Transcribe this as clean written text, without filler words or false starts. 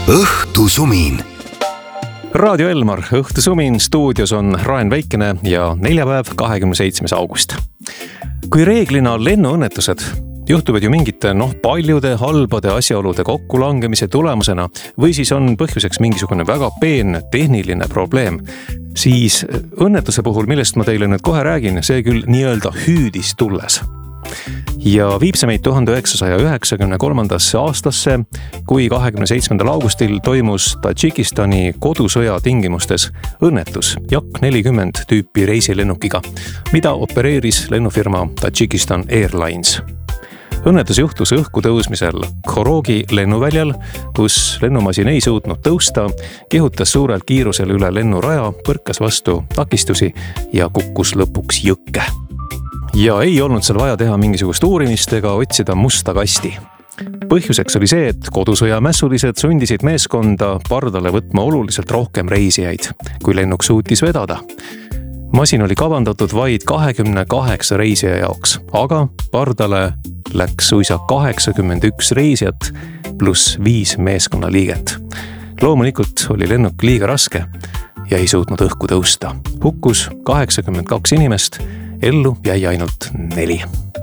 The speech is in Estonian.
Õhtusumin. Raadio Elmar, Õhtusumin, stuudios on Raen Väikene ja neljapäev, 27. august. Kui reeglina lennuõnnetused juhtuvad ju mingite paljude halbade asjaolude kokkulangemise tulemusena või siis on põhjuseks mingisugune väga peenne tehniline probleem, siis õnnetuse puhul, millest ma teile nüüd kohe räägin, see küll nii-öelda hüüdis tulles. Ja viib see meid 1993. aastasse, kui 27. augustil toimus Tadžikistani kodusõja tingimustes õnnetus Jak-40 tüüpi reisilennukiga, mida opereeris lennufirma Tadžikistan Airlines. Õnnetus juhtus õhku tõusmisel Khorogi lennuväljal, kus lennumasin ei suutnud tõusta, kihutas suurel kiirusel üle lennuraja, põrkas vastu takistusi ja kukkus lõpuks jõkke. Ja ei olnud seal vaja teha mingisugust uurimist ega otsida musta kasti. Põhjuseks oli see, et kodusõja mässulised sundisid meeskonda pardale võtma oluliselt rohkem reisijaid, kui lennuk suutis vedada. Masin oli kavandatud vaid 28 reisija jaoks, aga pardale läks suisa 81 reisijat pluss 5 meeskonnaliiget. Loomulikult oli lennuk liiga raske ja ei suutnud õhku tõusta. Hukkus 82 inimest, ellu jäi ainult 4.